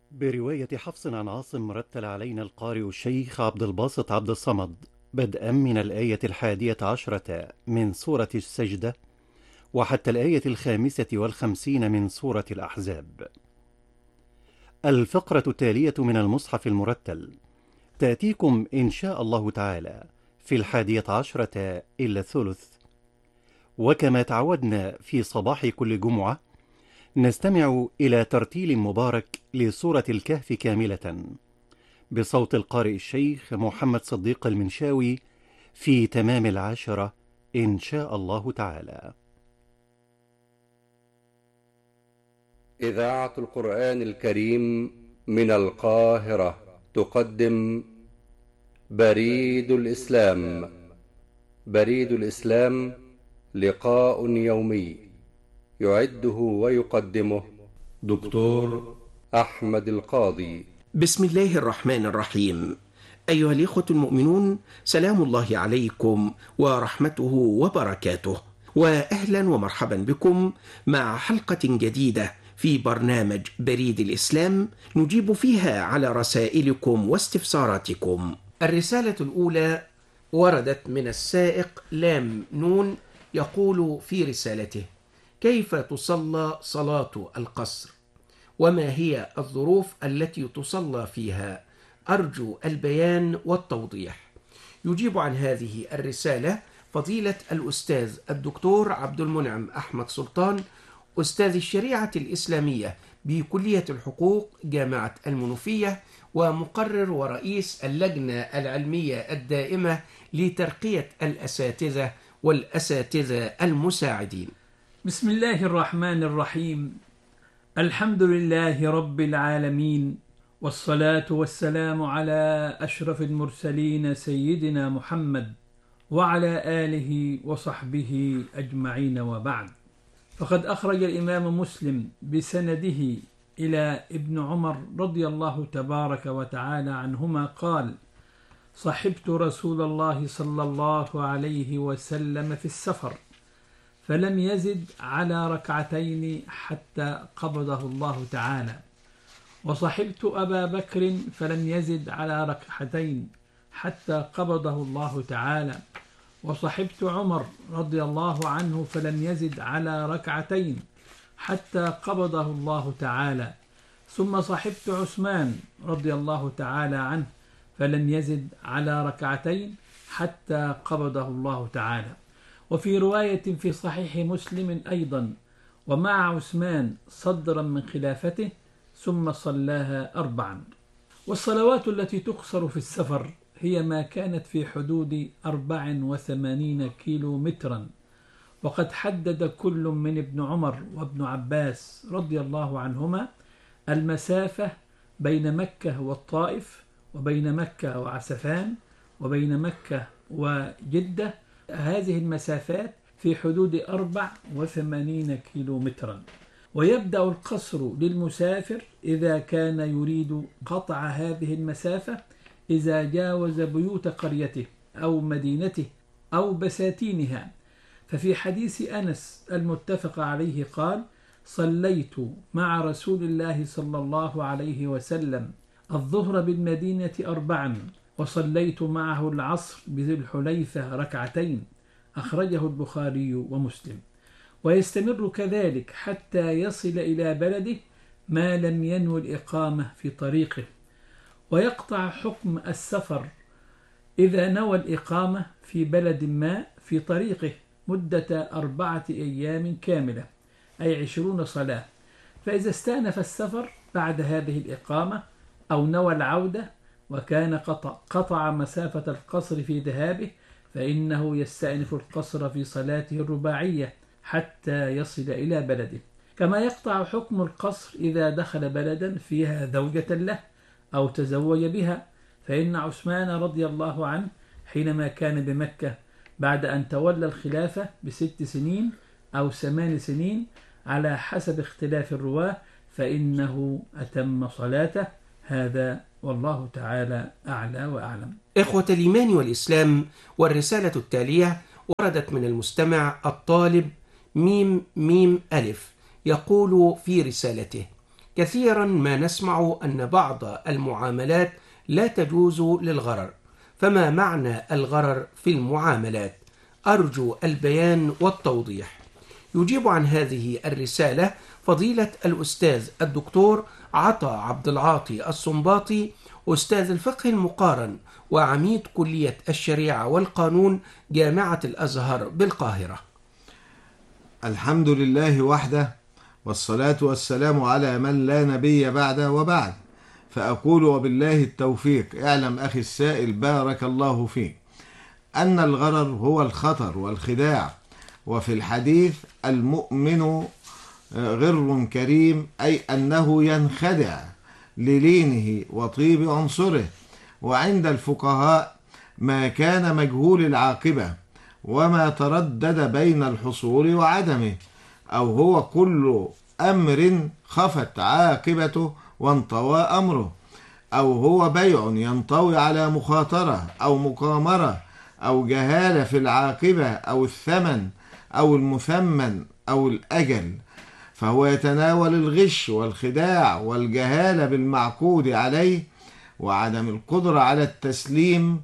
برواية حفص عن عاصم رتل علينا القارئ الشيخ عبد الباسط عبد الصمد بدءا من الآية 11 من سورة السجدة وحتى الآية 55 من سورة الأحزاب. الفقرة التالية من المصحف المرتل تأتيكم إن شاء الله تعالى في 11 إلا الثلث. وكما تعودنا في صباح كل جمعة نستمع إلى ترتيل مبارك لسورة الكهف كاملة بصوت القارئ الشيخ محمد صديق المنشاوي في تمام 10 إن شاء الله تعالى. إذاعة القرآن الكريم من القاهرة تقدم بريد الإسلام. بريد الإسلام لقاء يومي يعده ويقدمه دكتور أحمد القاضي. بسم الله الرحمن الرحيم. أيها الإخوة المؤمنون، سلام الله عليكم ورحمته وبركاته، وأهلا ومرحبا بكم مع حلقة جديدة في برنامج بريد الإسلام نجيب فيها على رسائلكم واستفساراتكم. الرسالة الأولى وردت من السائق لام نون، يقول في رسالته: كيف تصلى صلاة القصر؟ وما هي الظروف التي تصلى فيها؟ أرجو البيان والتوضيح. يجيب عن هذه الرسالة فضيلة الأستاذ الدكتور عبد المنعم أحمد سلطان، أستاذ الشريعة الإسلامية بكلية الحقوق جامعة المنوفية، ومقرر ورئيس اللجنة العلمية الدائمة لترقية الأساتذة والأساتذة المساعدين. بسم الله الرحمن الرحيم. الحمد لله رب العالمين، والصلاة والسلام على أشرف المرسلين سيدنا محمد وعلى آله وصحبه أجمعين، وبعد. فقد أخرج الإمام مسلم بسنده إلى ابن عمر رضي الله تبارك وتعالى عنهما قال: صحبت رسول الله صلى الله عليه وسلم في السفر فلم يزد على ركعتين حتى قبضه الله تعالى، وصحبت أبا بكر فلم يزد على ركعتين حتى قبضه الله تعالى، وصحبت عمر رضي الله عنه فلم يزد على ركعتين حتى قبضه الله تعالى، ثم صحبت عثمان رضي الله تعالى عنه فلم يزد على ركعتين حتى قبضه الله تعالى. وفي رواية في صحيح مسلم أيضا: ومع عثمان صدرا من خلافته ثم صلاها 4. والصلوات التي تقصر في السفر هي ما كانت في حدود 84 كيلو مترا، وقد حدد كل من ابن عمر وابن عباس رضي الله عنهما المسافة بين مكة والطائف، وبين مكة وعسفان، وبين مكة وجدة. هذه المسافات في حدود 84 كيلو مترا. ويبدأ القصر للمسافر إذا كان يريد قطع هذه المسافة إذا جاوز بيوت قريته أو مدينته أو بساتينها. ففي حديث أنس المتفق عليه قال: صليت مع رسول الله صلى الله عليه وسلم الظهر بالمدينة 4، وصليت معه العصر بذي الحليفة 2، أخرجه البخاري ومسلم. ويستمر كذلك حتى يصل إلى بلده ما لم ينو الإقامة في طريقه. ويقطع حكم السفر إذا نوى الإقامة في بلد ما في طريقه مدة 4 أيام كاملة، أي 20 صلاة. فإذا استأنف السفر بعد هذه الإقامة أو نوى العودة وكان قطع مسافة القصر في ذهابه، فإنه يستأنف القصر في صلاته الرباعية حتى يصل إلى بلده. كما يقطع حكم القصر إذا دخل بلدا فيها زوجة له أو تزوج بها، فإن عثمان رضي الله عنه حينما كان بمكة بعد أن تولى الخلافة ب6 سنين أو 8 سنين على حسب اختلاف الرواة، فإنه أتم صلاته. هذا والله تعالى أعلى وأعلم. إخوة الإيمان والإسلام، والرسالة التالية وردت من المستمع الطالب ميم ميم ألف، يقول في رسالته: كثيرا ما نسمع أن بعض المعاملات لا تجوز للغرر، فما معنى الغرر في المعاملات؟ أرجو البيان والتوضيح. يجيب عن هذه الرسالة فضيلة الأستاذ الدكتور عطا عبد العاطي السنباطي، أستاذ الفقه المقارن وعميد كلية الشريعة والقانون جامعة الأزهر بالقاهرة. الحمد لله وحده، والصلاة والسلام على من لا نبي بعده وبعد. فأقول وبالله التوفيق. اعلم أخي السائل بارك الله فيك أن الغرر هو الخطر والخداع، وفي الحديث المؤمن غر كريم، أي أنه ينخدع للينه وطيب عنصره. وعند الفقهاء ما كان مجهول العاقبة وما تردد بين الحصول وعدمه، أو هو كل أمر خفت عاقبته وانطوى أمره، أو هو بيع ينطوي على مخاطرة أو مقامرة أو جهالة في العاقبة أو الثمن أو المثمن أو الأجل، فهو يتناول الغش والخداع والجهالة بالمعقود عليه وعدم القدرة على التسليم،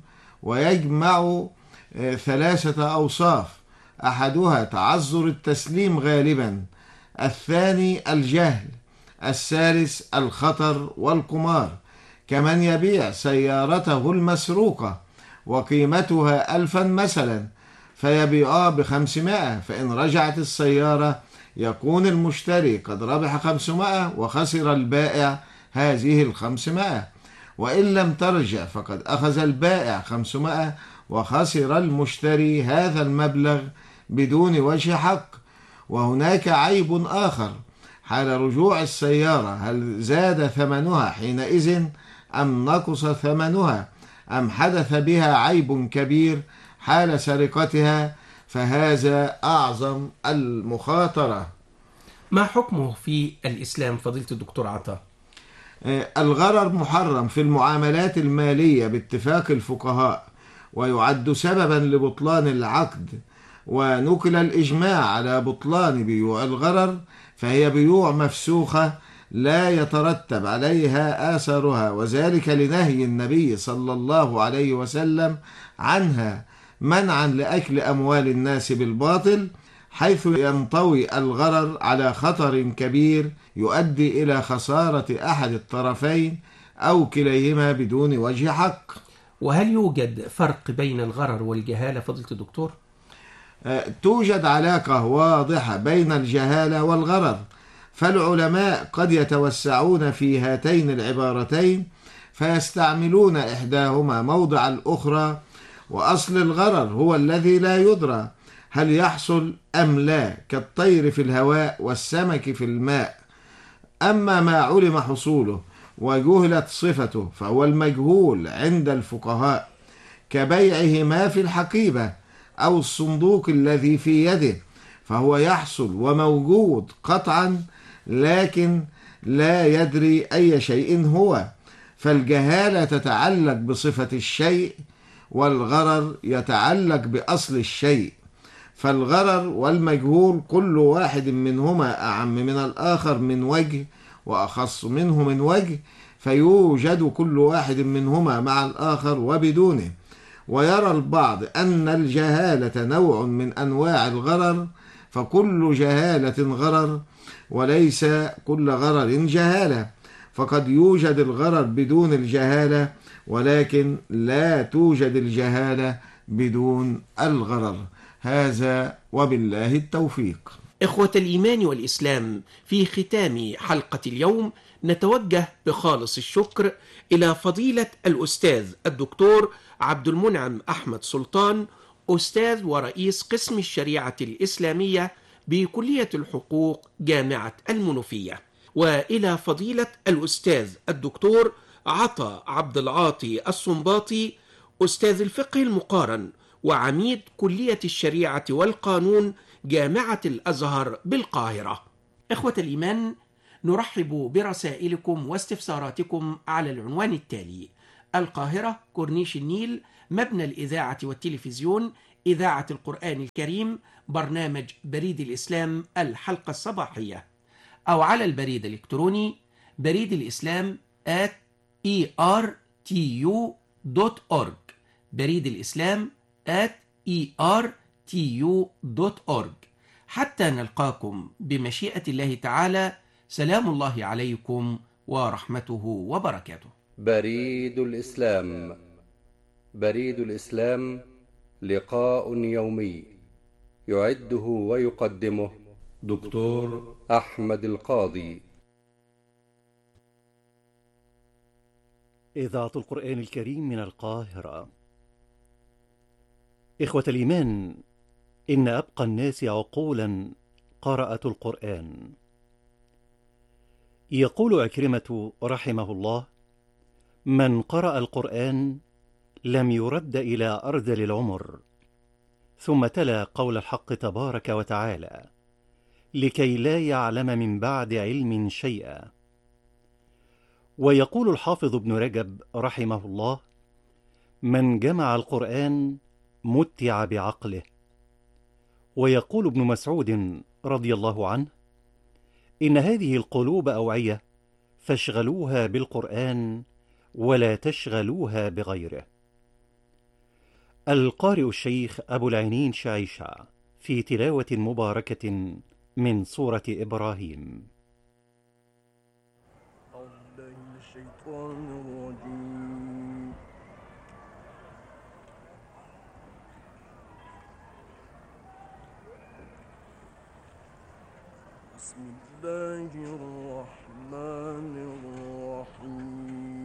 ويجمع ثلاثة أوصاف: أحدها تعذر التسليم غالبا، الثاني الجهل، الثالث الخطر والقمار. كمن يبيع سيارته المسروقة وقيمتها 1000 مثلا فيبيعها ب500، فإن رجعت السيارة يكون المشتري قد ربح 500 وخسر البائع هذه 500، وإن لم ترجع فقد أخذ البائع 500 وخسر المشتري هذا المبلغ بدون وجه حق. وهناك عيب آخر حال رجوع السيارة: هل زاد ثمنها حينئذ أم نقص ثمنها أم حدث بها عيب كبير حال سرقتها، فهذا أعظم المخاطرة. ما حكمه في الإسلام فضيلة الدكتور عطا؟ الغرر محرم في المعاملات المالية باتفاق الفقهاء، ويعد سببا لبطلان العقد، ونقل الإجماع على بطلان بيوع الغرر، فهي بيوع مفسوخة لا يترتب عليها آثارها، وذلك لنهي النبي صلى الله عليه وسلم عنها منعا لأكل أموال الناس بالباطل، حيث ينطوي الغرر على خطر كبير يؤدي إلى خسارة أحد الطرفين أو كليهما بدون وجه حق. وهل يوجد فرق بين الغرر والجهالة فضيلة الدكتور؟ توجد علاقة واضحة بين الجهالة والغرر، فالعلماء قد يتوسعون في هاتين العبارتين فيستعملون إحداهما موضع الأخرى. وأصل الغرر هو الذي لا يدرى هل يحصل أم لا، كالطير في الهواء والسمك في الماء. أما ما علم حصوله وجهلت صفته فهو المجهول عند الفقهاء، كبيعه ما في الحقيبة أو الصندوق الذي في يده، فهو يحصل وموجود قطعا، لكن لا يدري أي شيء هو. فالجهالة تتعلق بصفة الشيء، والغرر يتعلق بأصل الشيء. فالغرر والمجهول كل واحد منهما أعم من الآخر من وجه وأخص منه من وجه، فيوجد كل واحد منهما مع الآخر وبدونه. ويرى البعض أن الجهالة نوع من أنواع الغرر، فكل جهالة غرر وليس كل غرر جهالة، فقد يوجد الغرر بدون الجهالة، ولكن لا توجد الجهالة بدون الغرر. هذا وبالله التوفيق. إخوة الإيمان والإسلام، في ختام حلقة اليوم نتوجه بخالص الشكر إلى فضيلة الأستاذ الدكتور عبد المنعم أحمد سلطان، أستاذ ورئيس قسم الشريعة الإسلامية بكلية الحقوق جامعة المنوفية، وإلى فضيلة الأستاذ الدكتور عطا عبد العاطي السنباطي، أستاذ الفقه المقارن وعميد كلية الشريعة والقانون جامعة الأزهر بالقاهرة. إخوة الإيمان، نرحب برسائلكم واستفساراتكم على العنوان التالي: القاهرة، كورنيش النيل، مبنى الإذاعة والتلفزيون، إذاعة القرآن الكريم، برنامج بريد الإسلام الحلقة الصباحية، أو على البريد الإلكتروني بريد الإسلام @ertu.org. بريد الإسلام @ertu.org. حتى نلقاكم بمشيئة الله تعالى، سلام الله عليكم ورحمته وبركاته. بريد الإسلام. بريد الإسلام لقاء يومي يعده ويقدمه دكتور أحمد القاضي. إذاعة القرآن الكريم من القاهرة. إخوة الإيمان، إن أبقى الناس عقولا قرأت القرآن. يقول عكرمة رحمه الله: من قرأ القرآن لم يرد إلى أرذل العمر. ثم تلا قول الحق تبارك وتعالى: لكي لا يعلم من بعد علم شيئا. ويقول الحافظ ابن رجب رحمه الله: من جمع القرآن متع بعقله. ويقول ابن مسعود رضي الله عنه: إن هذه القلوب أوعية، فاشغلوها بالقرآن ولا تشغلوها بغيره. القارئ الشيخ أبو العينين شعيشع في تلاوة مباركة من سورة إبراهيم. بسم الله الرحمن الرحيم.